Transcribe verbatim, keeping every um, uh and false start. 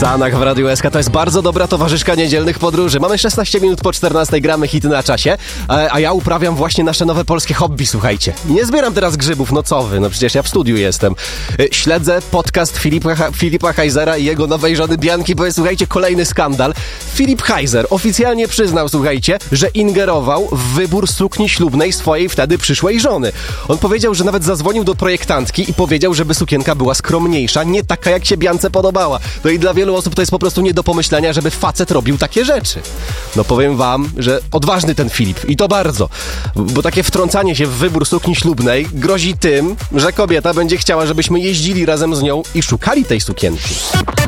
Zanach w Radiu S K to jest bardzo dobra towarzyszka niedzielnych podróży. Mamy szesnaście minut po czternastej, gramy hity na czasie, a, a ja uprawiam właśnie nasze nowe polskie hobby, słuchajcie. Nie zbieram teraz grzybów, no co wy, no przecież ja w studiu jestem. Śledzę podcast Filipa, Filipa Heisera i jego nowej żony Bianki, bo jest, słuchajcie, kolejny skandal. Filip Heiser oficjalnie przyznał, słuchajcie, że ingerował w wybór sukni ślubnej swojej wtedy przyszłej żony. On powiedział, że nawet zadzwonił do projektantki i powiedział, żeby sukienka była skromniejsza, nie taka jak się Biance podobała. No i dla wielu osób to jest po prostu nie do pomyślenia, żeby facet robił takie rzeczy. No powiem wam, że odważny ten Filip i to bardzo, bo takie wtrącanie się w wybór sukni ślubnej grozi tym, że kobieta będzie chciała, żebyśmy jeździli razem z nią i szukali tej sukienki.